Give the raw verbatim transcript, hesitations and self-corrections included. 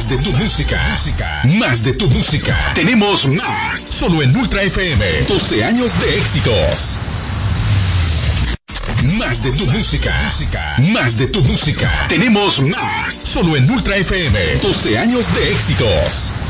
Más de tu música. Más de tu música. Tenemos más. Solo en Ultra F M. doce años de éxitos. Más de tu música. Más de tu música. Tenemos más. Solo en Ultra F M. doce años de éxitos.